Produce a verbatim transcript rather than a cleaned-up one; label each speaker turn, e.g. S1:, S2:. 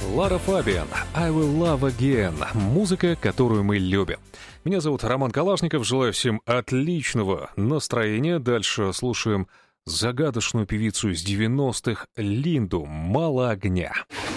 S1: Лара Фабиан, «I Will Love Again», музыка, которую мы любим. Меня зовут Роман Калашников, желаю всем отличного настроения. Дальше слушаем загадочную певицу из девяностых Линду «Мало огня».